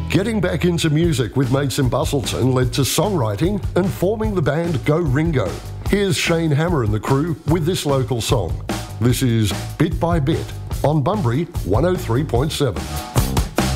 Getting back into music with mates in Busselton led to songwriting and forming the band Go Ringo. Here's Shane Hammer and the crew with this local song. This is Bit by Bit on Bunbury 103.7.